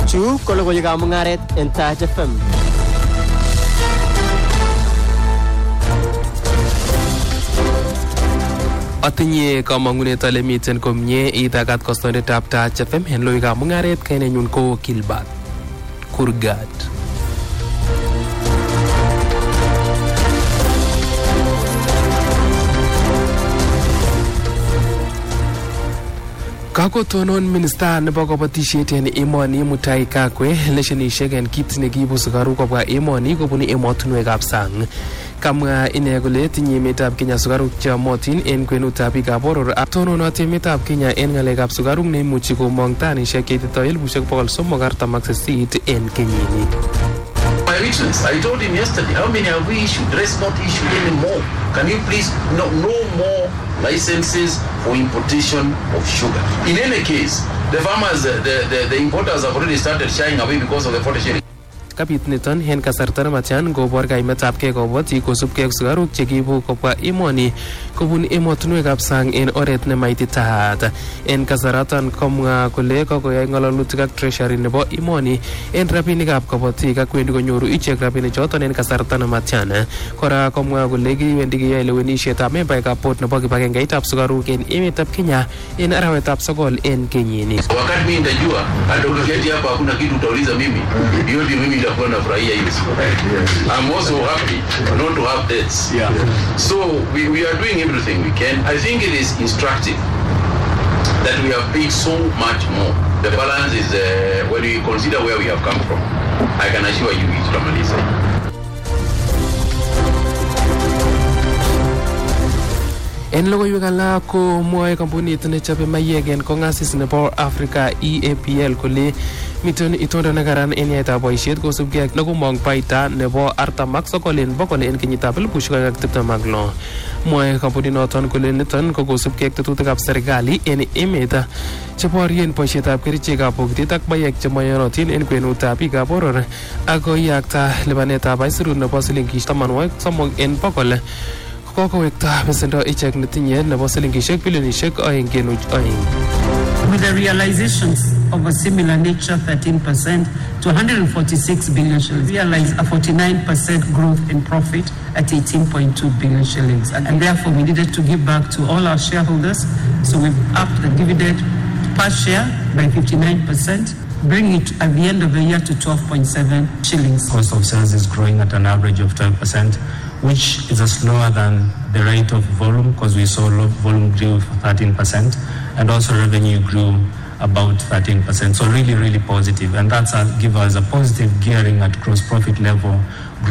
Chu ko logoiywekab mungaret en Taach FM. Atinye kamangunet ale miten komie itagat kostondetab Taach FM en logoiywekab mungaret kainenyun ko Gilbert Kurgat. Kakotonon minister nebo kabatisiet en emoni Mutahi Kagwe leshenishek en kit nekiibu sukaruk kobwa emoni kobun emotunwekab sang. Kamwa ine kole tinye emetab Kenya sukaruk cheyomotin en kwenutab biikab boror ak tononot emetab Kenya en ng'alekab sukaruk neimuchi komong tanishek cheitito 348 en kenyini. My Excellency, I told him yesterday, how many have we issued? Let's not issue any more. Can you please no more licenses for importation of sugar? In any case, the farmers, the importers have already started shying away because of the 40 shilling. Kapit niton en kasarta nematyan kobor kaimetabgei kobotik kosubkei ak sukaruk chekiibu kobwa emoni kobun emotunwekab sang en oret nemaititaat. En kasaraton komwa kole kokoyai ng'alalutik ak treasury nebo emoni en rabinikab kobotik ak wendi konyoru ichek rabinik choton en kasarta nematyan. Kora komwa kole kiwendi keyoe lewenishetab membaekab board nebo kibagengeitab sukaruk en emetab Kenya en arawetab 9 en kenyini. Wakati mimi nitajua hata ukiketi hapa hakuna kitu utauliza mimi. Hiyo ndio mimi nitakuwa nafurahia hiyo. I'm also happy not to have debts. Yeah. So we are doing everything we can. I think it is instructive that we have paid so much more. The balance is when we consider where we have come from. I can assure you it's Ramalisa. En logoiwek alak ko mwae kampunit nechobe mayek en kong'asis nebo Africa EAPL kole miten itondo nekaran en yaetab boisiet kosubkei ak nekomong baita nebo 49% en bokol en kenyitab 2026. Mwae kampunit noton kole niton ko kosubkei ak tetutikab serikali en emet cheborien boisietab kerichekab bokitet ak mayek chemoyonotin en kwenutab biikab boror ak koiyakta lipanetab aisurut nebo silingishek 13 en bokol. Kokowekta besendo ichek netinye nebo silingishek bilionishek 2.2. With the realizations of a similar nature, 13% to 146 billion shillings, realize a 49% growth in profit at 18.2 billion shillings. And therefore, we needed to give back to all our shareholders. So we've upped the dividend per share by 59%, bringing it at the end of the year to 12.7 shillings. Cost of sales is growing at an average of 12%, which is slower than the rate of volume, because we saw volume grew 13%, and also revenue grew about 13%. So really, really positive. And that's give us a positive gearing at gross profit level